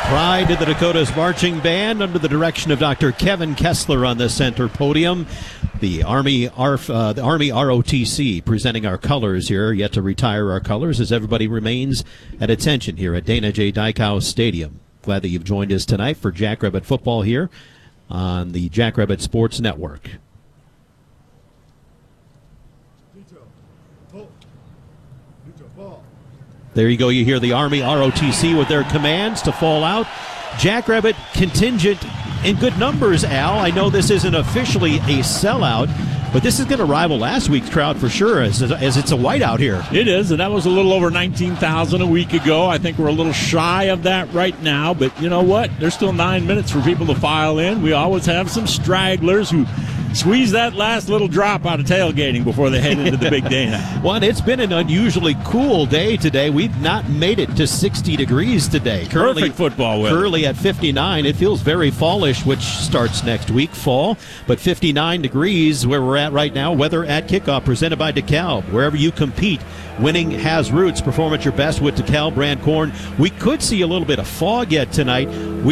Pride of the Dakotas Marching Band under the direction of Dr. Kevin Kessler on the center podium. The Army ROTC presenting our colors here, yet to retire our colors as everybody remains at attention here at Dana J. Dykhouse Stadium. Glad that you've joined us tonight for Jackrabbit football here on the Jackrabbit Sports Network. There you go. You hear the Army ROTC with their commands to fall out. Jackrabbit contingent in good numbers, Al. I know this isn't officially a sellout, but this is going to rival last week's crowd for sure, as it's a whiteout here. It is, and that was a little over 19,000 a week ago. I think we're a little shy of that right now, but you know what? There's still 9 minutes for people to file in. We always have some stragglers who squeeze that last little drop out of tailgating before they head into the big Dana. Well, it's been an unusually cool day today. We've not made it to 60 degrees today. Perfect football weather. Currently at 59. It feels very fallish, which starts next week, fall. But 59 degrees where we're at right now. Weather at kickoff presented by DeKalb. Wherever you compete, winning has roots. Perform at your best with DeKalb brand corn. We could see a little bit of fog yet tonight.